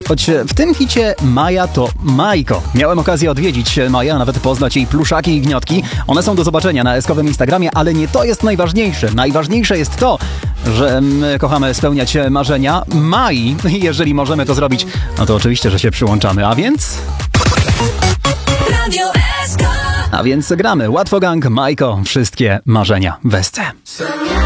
choć w tym hicie Maja to Majko. Miałem okazję odwiedzić Maję, a nawet poznać jej pluszaki i gniotki. One są do zobaczenia na eskowym Instagramie, ale nie to jest najważniejsze. Najważniejsze jest to, że my kochamy spełniać marzenia. Mai, jeżeli możemy to zrobić, no to oczywiście, że się przyłączamy, a więc gramy Łatwogang, Majko, wszystkie marzenia w SC.